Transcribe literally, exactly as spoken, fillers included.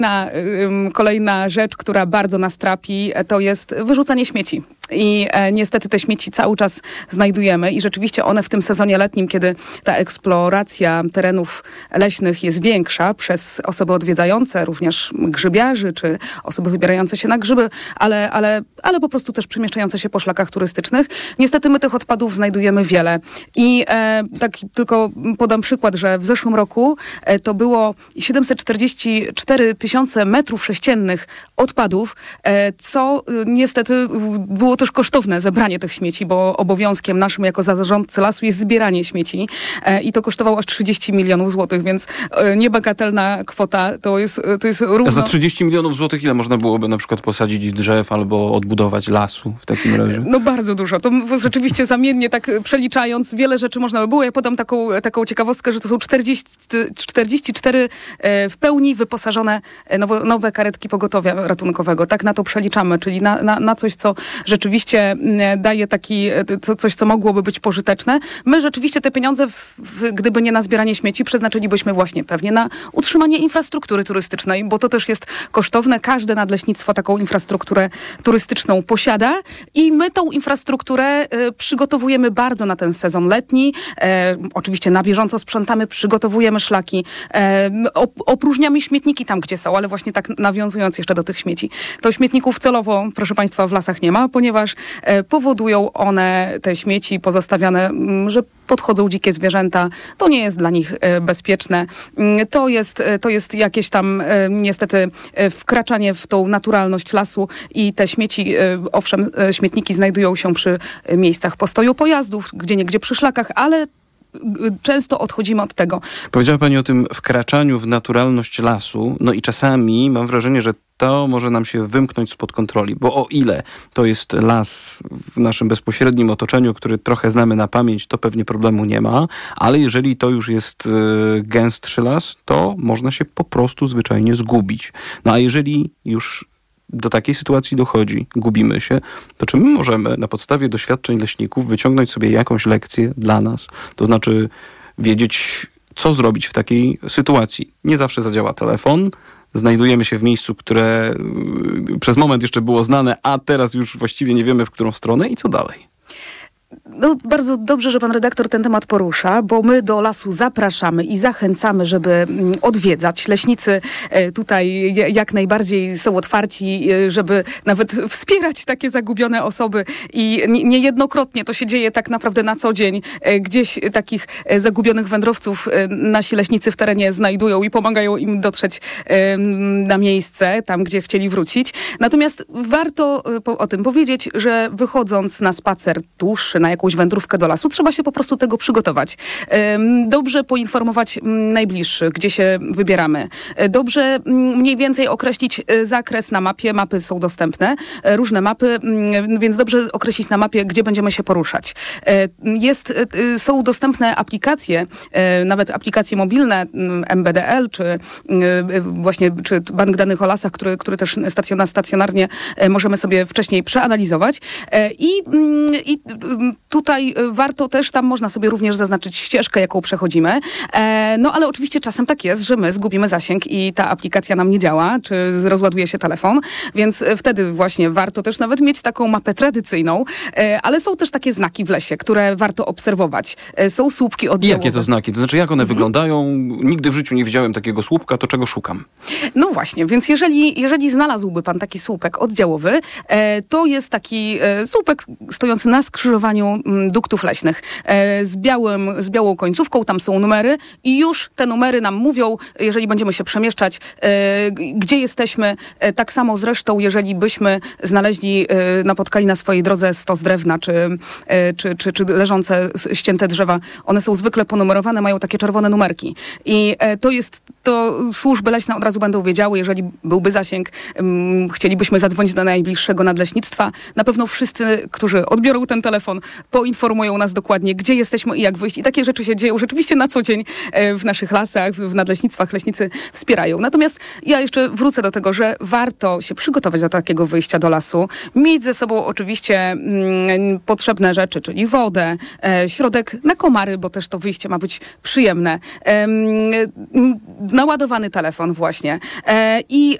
Na, kolejna rzecz, która bardzo nas trapi, to jest wyrzucanie śmieci. I e, niestety te śmieci cały czas znajdujemy i rzeczywiście one w tym sezonie letnim, kiedy ta eksploracja terenów leśnych jest większa przez osoby odwiedzające, również grzybiarzy, czy osoby wybierające się na grzyby, ale, ale, ale po prostu też przemieszczające się po szlakach turystycznych. Niestety my tych odpadów znajdujemy wiele. I e, tak tylko podam przykład, że w zeszłym roku e, to było siedemset czterdzieści cztery tysiące metrów sześciennych odpadów, e, co e, niestety było też kosztowne zebranie tych śmieci, bo obowiązkiem naszym jako zarządcy lasu jest zbieranie śmieci e, i to kosztowało aż trzydzieści milionów złotych, więc e, niebagatelna kwota, to jest, to jest równo... A za trzydzieści milionów złotych ile można byłoby na przykład posadzić drzew albo odbudować lasu w takim razie? No bardzo dużo. To rzeczywiście zamiennie tak przeliczając, wiele rzeczy można by było. Ja podam taką, taką ciekawostkę, że to są czterdzieści, czterdzieści cztery e, w pełni wyposażone nowo, nowe karetki pogotowia ratunkowego. Tak na to przeliczamy, czyli na, na, na coś, co rzeczywiście daje taki, co, coś, co mogłoby być pożyteczne. My rzeczywiście te pieniądze, w, w, gdyby nie na zbieranie śmieci, przeznaczylibyśmy właśnie pewnie na utrzymanie infrastruktury turystycznej, bo to też jest kosztowne. Każde nadleśnictwo taką infrastrukturę turystyczną posiada i my tą infrastrukturę y, przygotowujemy bardzo na ten sezon letni. E, oczywiście na bieżąco sprzątamy, przygotowujemy szlaki, e, op, opróżniamy śmietniki tam, gdzie są, ale właśnie tak nawiązując jeszcze do tych śmieci. To śmietników celowo, proszę Państwa, w lasach nie ma, ponieważ e, powodują one, te śmieci pozostawiane, m, że podchodzą dzikie zwierzęta. To nie jest dla nich e, bezpieczne. M, to jest, e, to jest jakieś tam e, niestety e, wkraczanie w tą naturalność lasu i te śmieci, e, owszem, e, śmietniki znajdują się przy e, miejscach postoju pojazdów, gdzieniegdzie przy szlakach, ale często odchodzimy od tego. Powiedziała Pani o tym wkraczaniu w naturalność lasu, no i czasami mam wrażenie, że to może nam się wymknąć spod kontroli, bo o ile to jest las w naszym bezpośrednim otoczeniu, który trochę znamy na pamięć, to pewnie problemu nie ma, ale jeżeli to już jest y, gęstszy las, to można się po prostu zwyczajnie zgubić. No a jeżeli już do takiej sytuacji dochodzi, gubimy się, to czy my możemy na podstawie doświadczeń leśników wyciągnąć sobie jakąś lekcję dla nas? To znaczy wiedzieć, co zrobić w takiej sytuacji. Nie zawsze zadziała telefon, znajdujemy się w miejscu, które przez moment jeszcze było znane, a teraz już właściwie nie wiemy, w którą stronę i co dalej. No, bardzo dobrze, że pan redaktor ten temat porusza, bo my do lasu zapraszamy i zachęcamy, żeby odwiedzać. Leśnicy tutaj jak najbardziej są otwarci, żeby nawet wspierać takie zagubione osoby i niejednokrotnie to się dzieje tak naprawdę na co dzień. Gdzieś takich zagubionych wędrowców nasi leśnicy w terenie znajdują i pomagają im dotrzeć na miejsce, tam gdzie chcieli wrócić. Natomiast warto o tym powiedzieć, że wychodząc na spacer dłuższy, na jakąś wędrówkę do lasu, trzeba się po prostu tego przygotować. Dobrze poinformować najbliższych, gdzie się wybieramy. Dobrze mniej więcej określić zakres na mapie. Mapy są dostępne, różne mapy, więc dobrze określić na mapie, gdzie będziemy się poruszać. Jest, są dostępne aplikacje, nawet aplikacje mobilne, M B D L, czy właśnie czy bank danych o lasach, który, który też stacjonarnie możemy sobie wcześniej przeanalizować. I, i tutaj warto też, tam można sobie również zaznaczyć ścieżkę, jaką przechodzimy. E, no ale oczywiście czasem tak jest, że my zgubimy zasięg i ta aplikacja nam nie działa, czy rozładuje się telefon, więc wtedy właśnie warto też nawet mieć taką mapę tradycyjną, e, ale są też takie znaki w lesie, które warto obserwować. E, są słupki oddziałowe. I jakie to znaki? To znaczy, jak one mhm. wyglądają? Nigdy w życiu nie widziałem takiego słupka, to czego szukam? No właśnie, więc jeżeli, jeżeli znalazłby pan taki słupek oddziałowy, e, to jest taki e, słupek stojący na skrzyżowaniu duktów leśnych e, z, białym, z białą końcówką, tam są numery i już te numery nam mówią, jeżeli będziemy się przemieszczać, e, gdzie jesteśmy. E, tak samo zresztą, jeżeli byśmy znaleźli, e, napotkali na swojej drodze stos drewna, czy, e, czy, czy, czy leżące, ścięte drzewa, one są zwykle ponumerowane, mają takie czerwone numerki. I e, to jest, to służby leśne od razu będą wiedziały, jeżeli byłby zasięg, um, chcielibyśmy zadzwonić do najbliższego nadleśnictwa. Na pewno wszyscy, którzy odbiorą ten telefon, poinformują nas dokładnie, gdzie jesteśmy i jak wyjść. I takie rzeczy się dzieją rzeczywiście na co dzień e, w naszych lasach, w nadleśnictwach. Leśnicy wspierają. Natomiast ja jeszcze wrócę do tego, że warto się przygotować do takiego wyjścia do lasu, mieć ze sobą oczywiście mm, potrzebne rzeczy, czyli wodę, e, środek na komary, bo też to wyjście ma być przyjemne, e, naładowany telefon właśnie e, i